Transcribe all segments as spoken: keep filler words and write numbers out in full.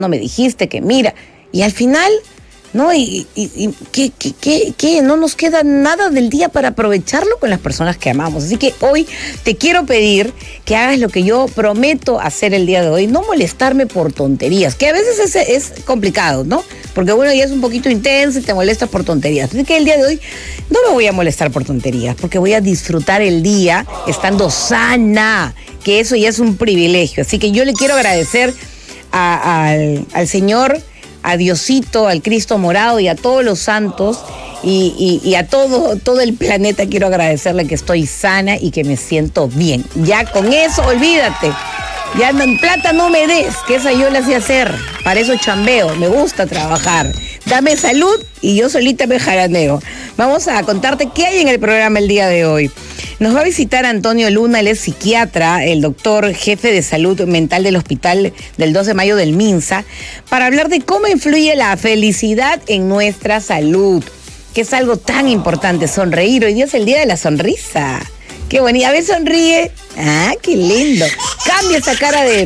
no me dijiste que mira, y al final, ¿no? Y, y, y ¿qué, qué, qué, qué? No nos queda nada del día para aprovecharlo con las personas que amamos. Así que hoy te quiero pedir que hagas lo que yo prometo hacer el día de hoy, no molestarme por tonterías, que a veces es, es complicado, ¿no? Porque bueno, ya es un poquito intenso y te molestas por tonterías. Así que el día de hoy no me voy a molestar por tonterías, porque voy a disfrutar el día estando sana, que eso ya es un privilegio. Así que yo le quiero agradecer a, a, al, al Señor, a Diosito, al Cristo morado y a todos los santos y, y, y a todo, todo el planeta quiero agradecerle que estoy sana y que me siento bien. Ya con eso, olvídate. Ya en plata no me des, que esa yo la sé hacer. Para eso chambeo, me gusta trabajar. Dame salud y yo solita me jaraneo. Vamos a contarte qué hay en el programa el día de hoy. Nos va a visitar Antonio Luna, él es psiquiatra, el doctor jefe de salud mental del hospital del dos de mayo del Minsa, para hablar de cómo influye la felicidad en nuestra salud, que es algo tan importante, sonreír. Hoy día es el día de la sonrisa. Qué bonito. A ver, sonríe. Ah, qué lindo. Cambia esa cara de,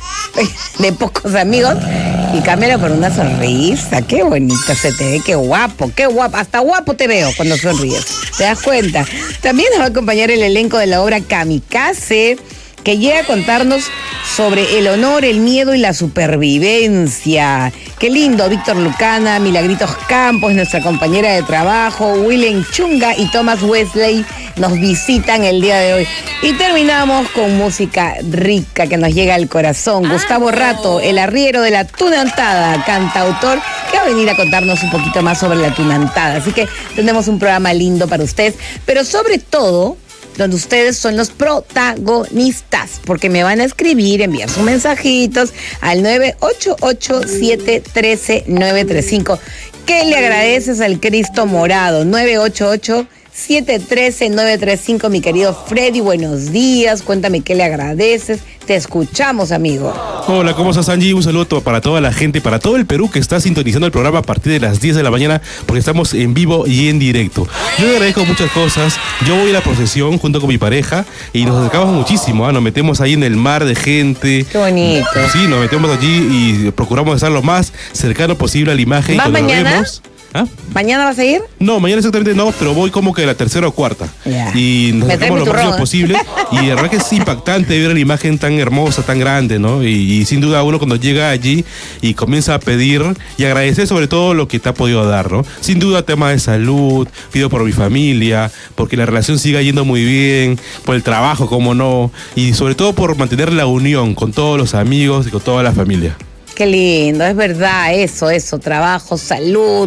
de pocos amigos y cámbiala por una sonrisa. Qué bonita se te ve, qué guapo, qué guapo. Hasta guapo te veo cuando sonríes. ¿Te das cuenta? También nos va a acompañar el elenco de la obra Kamikaze, que llega a contarnos sobre el honor, el miedo y la supervivencia. Qué lindo, Víctor Lucana, Milagritos Campos, nuestra compañera de trabajo, Willem Chunga y Thomas Wesley nos visitan el día de hoy. Y terminamos con música rica que nos llega al corazón. Ah, Gustavo Rato, el arriero de la tunantada, cantautor, que va a venir a contarnos un poquito más sobre la tunantada. Así que tenemos un programa lindo para ustedes, pero sobre todo donde ustedes son los protagonistas, porque me van a escribir, enviar sus mensajitos al nueve ocho ocho, siete uno tres, nueve tres cinco. ¿Qué le agradeces al Cristo morado? nueve ocho ocho, siete uno tres, nueve tres cinco, mi querido Freddy, buenos días, cuéntame qué le agradeces, te escuchamos, amigo. Hola, ¿cómo estás, Angie? Un saludo para toda la gente, para todo el Perú que está sintonizando el programa a partir de las diez de la mañana, porque estamos en vivo y en directo. Yo le agradezco muchas cosas. Yo voy a la procesión junto con mi pareja y nos acercamos muchísimo, ¿eh? Nos metemos ahí en el mar de gente. Qué bonito. Sí, nos metemos allí y procuramos estar lo más cercano posible a la imagen. ¿Vas mañana? Vemos, ¿ah? ¿Mañana vas a ir? No, mañana exactamente no, pero voy como que la tercera o cuarta. Yeah. Y nos acercamos lo máximo posible. Y la verdad que es impactante ver la imagen tan hermosa, tan grande, ¿no? Y, y sin duda uno cuando llega allí y comienza a pedir y agradecer sobre todo lo que te ha podido dar, ¿no? Sin duda tema de salud, pido por mi familia, porque la relación siga yendo muy bien, por el trabajo, como no, y sobre todo por mantener la unión con todos los amigos y con toda la familia. Qué lindo, es verdad, eso, eso, trabajo, salud,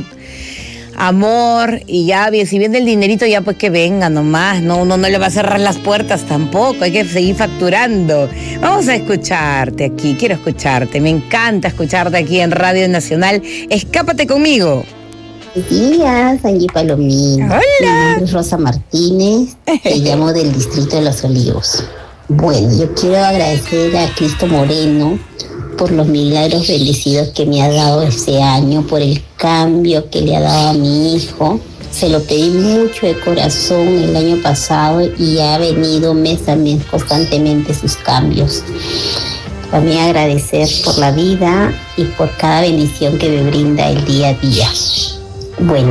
amor, y ya, si viene el dinerito ya pues que venga nomás, no, uno no le va a cerrar las puertas tampoco, hay que seguir facturando. Vamos a escucharte aquí, quiero escucharte, me encanta escucharte aquí en Radio Nacional, escápate conmigo. Buenos días, Angie Palomino. Hola. Mi nombre es Rosa Martínez, te llamo del Distrito de Los Olivos. Bueno, yo quiero agradecer a Cristo Moreno por los milagros bendecidos que me ha dado este año, por el cambio que le ha dado a mi hijo. Se lo pedí mucho de corazón el año pasado y ha venido mes a mes constantemente sus cambios. También agradecer por la vida y por cada bendición que me brinda el día a día. Bueno,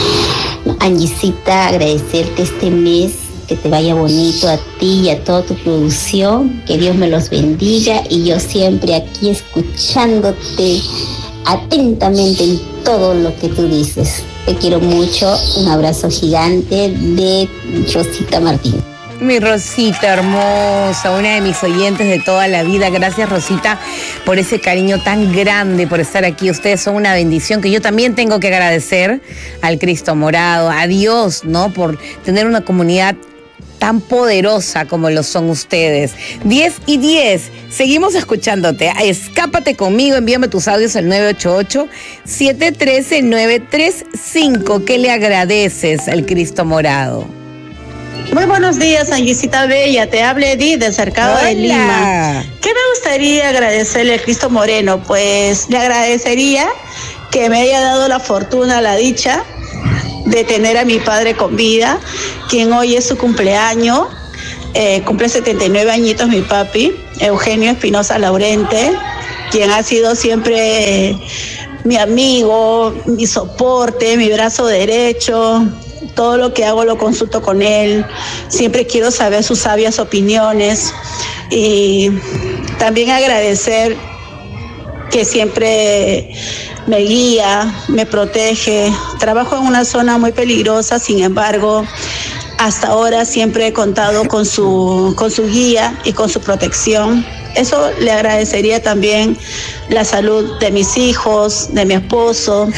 Angisita, agradecerte este mes, que te vaya bonito a ti y a toda tu producción, que Dios me los bendiga y yo siempre aquí escuchándote atentamente en todo lo que tú dices. Te quiero mucho, un abrazo gigante de Rosita Martín. Mi Rosita hermosa, una de mis oyentes de toda la vida. Gracias, Rosita, por ese cariño tan grande, por estar aquí. Ustedes son una bendición que yo también tengo que agradecer al Cristo morado, a Dios, ¿no? Por tener una comunidad tan poderosa como lo son ustedes. diez y diez, seguimos escuchándote. Escápate conmigo, envíame tus audios al nueve ocho ocho, siete uno tres, nueve tres cinco. ¿Qué le agradeces al Cristo morado? Muy buenos días, Anguisita Bella, te habla Edith del Cercado Hola. de Lima. ¿Qué me gustaría agradecerle a Cristo Moreno? Pues le agradecería que me haya dado la fortuna, la dicha de tener a mi padre con vida, quien hoy es su cumpleaños, eh, cumple setenta y nueve añitos mi papi, Eugenio Espinosa Laurente. quien ha sido siempre mi amigo, mi soporte, mi brazo derecho. Todo lo que hago lo consulto con él. Siempre quiero saber sus sabias opiniones. Y también agradecer que siempre me guía, me protege. Trabajo en una zona muy peligrosa, sin embargo, hasta ahora siempre he contado con su, con su guía y con su protección. Eso le agradecería también la salud de mis hijos, de mi esposo.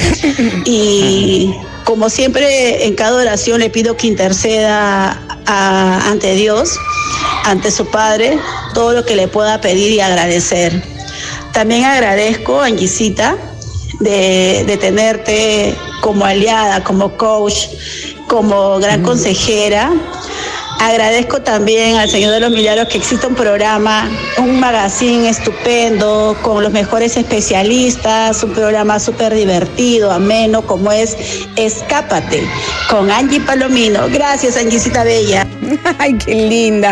Y como siempre, en cada oración le pido que interceda a, ante Dios, ante su Padre, todo lo que le pueda pedir y agradecer. También agradezco, Anguisita, de, de tenerte como aliada, como coach, como gran consejera. Agradezco también al Señor de los Milagros que exista un programa, un magazine estupendo, con los mejores especialistas, un programa súper divertido, ameno, como es Escápate, con Angie Palomino. Gracias, Anguisita Bella. Ay, qué linda.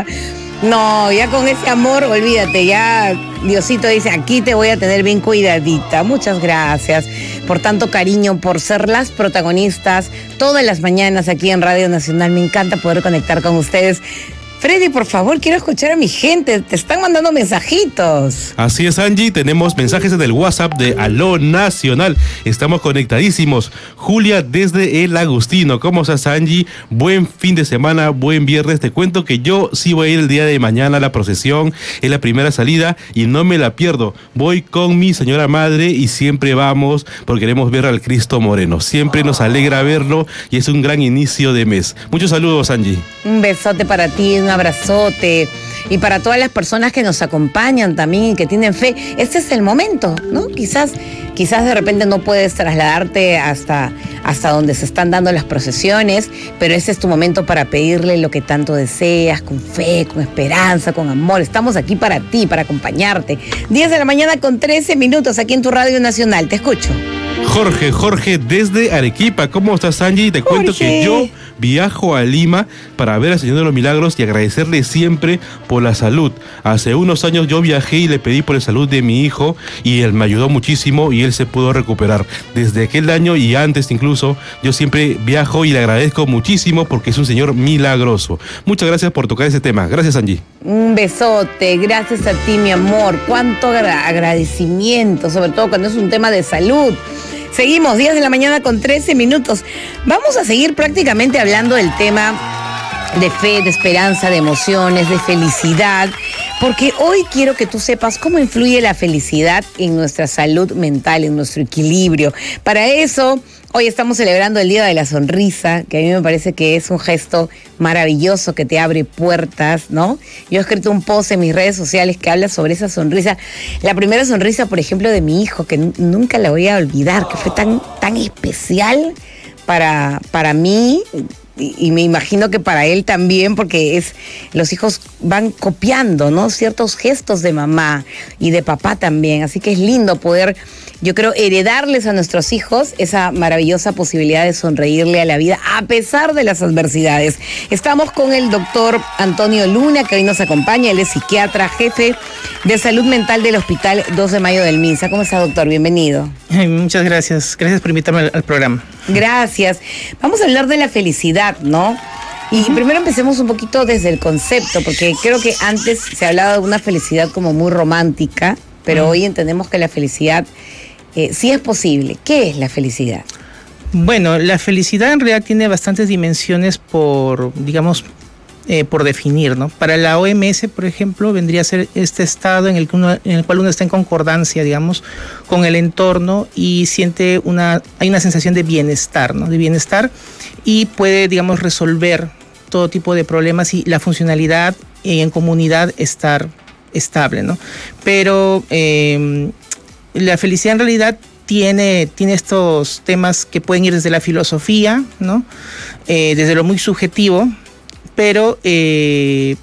No, ya con ese amor, olvídate, ya Diosito dice, aquí te voy a tener bien cuidadita. Muchas gracias por tanto cariño, por ser las protagonistas todas las mañanas aquí en Radio Nacional. Me encanta poder conectar con ustedes. Freddy, por favor, quiero escuchar a mi gente. Te están mandando mensajitos. Así es, Angie. Tenemos mensajes en el WhatsApp de Aló Nacional. Estamos conectadísimos. Julia desde El Agustino. ¿Cómo estás, Angie? Buen fin de semana, buen viernes. Te cuento que yo sí voy a ir el día de mañana a la procesión. Es la primera salida y no me la pierdo. Voy con mi señora madre y siempre vamos porque queremos ver al Cristo Moreno. Siempre nos alegra verlo y es un gran inicio de mes. Muchos saludos, Angie. Un besote para ti. Un abrazote y para todas las personas que nos acompañan también y que tienen fe. Este es el momento, ¿no? Quizás, quizás de repente no puedes trasladarte hasta, hasta donde se están dando las procesiones, pero ese es tu momento para pedirle lo que tanto deseas, con fe, con esperanza, con amor. Estamos aquí para ti, para acompañarte. diez de la mañana con trece minutos aquí en tu Radio Nacional. Te escucho. Jorge, Jorge desde Arequipa. ¿Cómo estás, Angie? Te cuento Jorge. que yo viajo a Lima para ver al Señor de los Milagros y agradecerle siempre por la salud. Hace unos años yo viajé y le pedí por la salud de mi hijo y él me ayudó muchísimo y él se pudo recuperar. Desde aquel año y antes incluso, yo siempre viajo y le agradezco muchísimo porque es un Señor milagroso. Muchas gracias por tocar ese tema. Gracias, Angie. Un besote, gracias a ti, mi amor. Cuánto agra- agradecimiento, sobre todo cuando es un tema de salud. Seguimos, diez de la mañana con trece minutos. Vamos a seguir prácticamente hablando del tema de fe, de esperanza, de emociones, de felicidad, porque hoy quiero que tú sepas cómo influye la felicidad en nuestra salud mental, en nuestro equilibrio. Para eso, hoy estamos celebrando el Día de la Sonrisa, que a mí me parece que es un gesto maravilloso que te abre puertas, ¿no? Yo he escrito un post en mis redes sociales que habla sobre esa sonrisa. La primera sonrisa, por ejemplo, de mi hijo, que n- nunca la voy a olvidar, que fue tan, tan especial para, para mí. Y, y me imagino que para él también, porque es los hijos van copiando, ¿no? Ciertos gestos de mamá y de papá también. Así que es lindo poder, yo creo, heredarles a nuestros hijos esa maravillosa posibilidad de sonreírle a la vida a pesar de las adversidades. Estamos con el doctor Antonio Luna, que hoy nos acompaña. Él es psiquiatra, jefe de salud mental del Hospital dos de Mayo del MINSA. ¿Cómo está, doctor? Bienvenido. Ay, muchas gracias. Gracias por invitarme al, al programa. Gracias. Vamos a hablar de la felicidad, ¿no? Y uh-huh. primero empecemos un poquito desde el concepto, porque creo que antes se hablaba de una felicidad como muy romántica, pero uh-huh. hoy entendemos que la felicidad eh, sí es posible. ¿Qué es la felicidad? Bueno, la felicidad en realidad tiene bastantes dimensiones por, digamos, eh, por definir, ¿no? Para la O M S, por ejemplo, vendría a ser este estado en el, que uno, en el cual uno está en concordancia, digamos, con el entorno y siente una, hay una sensación de bienestar, ¿no? De bienestar y puede, digamos, resolver todo tipo de problemas y la funcionalidad y en comunidad estar estable, ¿no? Pero eh, la felicidad en realidad tiene, tiene estos temas que pueden ir desde la filosofía, ¿no? Eh, desde lo muy subjetivo, pero eh,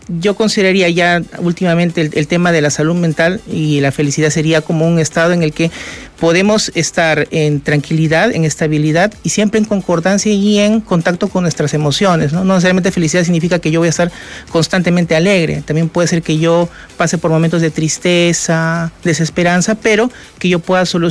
yo consideraría ya últimamente el, el tema de la salud mental y la felicidad sería como un estado en el que podemos estar en tranquilidad, en estabilidad y siempre en concordancia y en contacto con nuestras emociones, ¿no? No necesariamente felicidad significa que yo voy a estar constantemente alegre, también puede ser que yo pase por momentos de tristeza, desesperanza, pero que yo pueda solucionar